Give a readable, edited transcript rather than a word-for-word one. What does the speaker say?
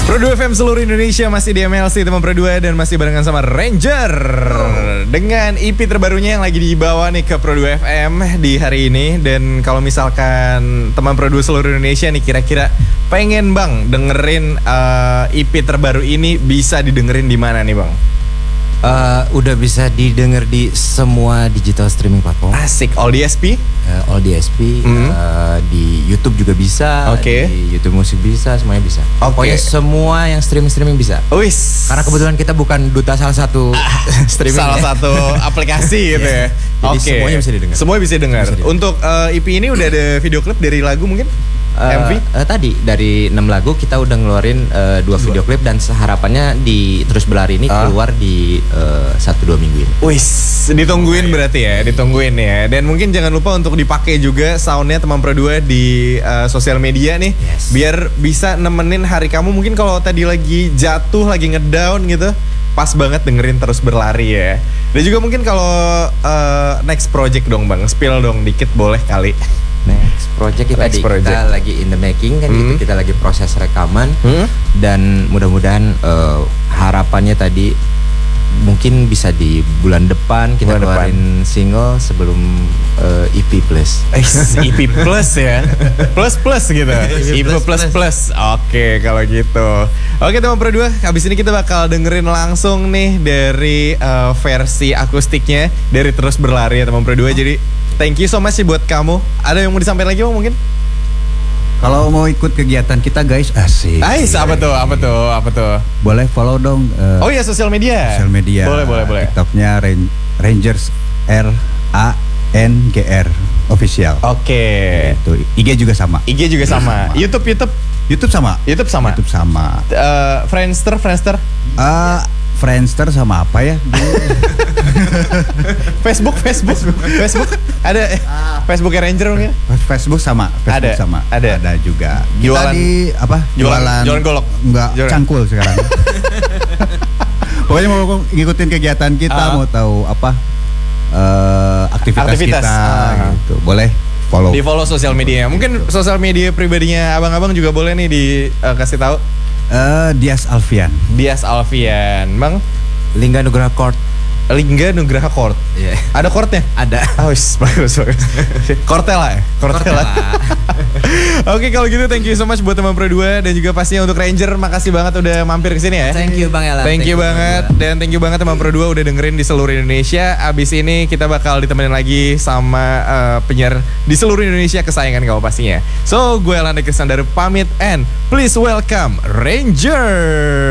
Pro 2 FM seluruh Indonesia masih di MLC teman Pro 2 dan masih barengan sama Ranger dengan EP terbarunya yang lagi dibawa nih ke Pro 2 FM di hari ini. Dan kalau misalkan teman Pro 2 seluruh Indonesia nih kira-kira pengen bang dengerin EP terbaru ini, bisa didengerin di mana nih bang? Udah bisa didengar di semua digital streaming platform. Asik, all DSP? All DSP, di YouTube juga bisa, di YouTube musik bisa, semuanya bisa. Pokoknya semua yang streaming bisa. Wis. Karena kebetulan kita bukan duta salah satu streaming, salah satu aplikasi gitu ya. Jadi semuanya bisa didengar. Semuanya bisa didengar. Untuk EP ini udah ada video klip dari lagu mungkin? MV? Tadi dari 6 lagu kita udah ngeluarin 2 video klip dan harapannya di Terus Berlari ini keluar di 1-2 minggu ini. Wis, ditungguin berarti ya, ditungguin ya. Dan mungkin jangan lupa untuk dipakai juga soundnya teman Pro 2 di sosial media nih, biar bisa nemenin hari kamu. Mungkin kalau tadi lagi jatuh, lagi ngedown gitu, pas banget dengerin Terus Berlari ya. Dan juga mungkin kalau next project dong bang, spill dong dikit boleh kali. Next project kita lagi in the making kan, gitu, kita lagi proses rekaman dan mudah-mudahan harapannya tadi mungkin bisa di bulan depan kita keluarin single sebelum EP plus. EP plus ya, plus gitu. EP plus. Oke kalau gitu. Oke teman Pro 2, habis ini kita bakal dengerin langsung nih dari versi akustiknya dari Terus Berlari ya teman Pro 2. Jadi thank you so much sih buat kamu. Ada yang mau disampaikan lagi bang mungkin? Kalau mau ikut kegiatan kita guys, asik. Apa tuh? Boleh follow dong. Oh iya, sosial media. Boleh. TikToknya Rangers RANGR official. Oke. Itu IG juga sama. YouTube sama. Friendster. Friendster sama apa ya? Facebook ada Facebooknya Ranger mungkin? Facebook sama. Ada juga. Jualan kita di apa? Jualan golok. Enggak, cangkul sekarang. Pokoknya mau ngikutin kegiatan kita, mau tahu apa aktivitas kita gitu. Boleh follow. Di follow sosial media. Mungkin sosial media pribadinya abang-abang juga boleh nih dikasih tahu. Dias Alfian, bang. Lingga Nugraha Court. Yeah. Ada chordnya? Ada. Bagus. Kortela. Oke, kalau gitu thank you so much buat teman Pro 2 dan juga pastinya untuk Ranger, makasih banget udah mampir ke sini ya. Thank you Bang Elan. Thank you banget dan thank you banget teman Pro 2 udah dengerin di seluruh Indonesia. Abis ini kita bakal ditemenin lagi sama penyiar di seluruh Indonesia kesayangan kamu pastinya. So, gue Elan Dekesandar pamit and please welcome Ranger.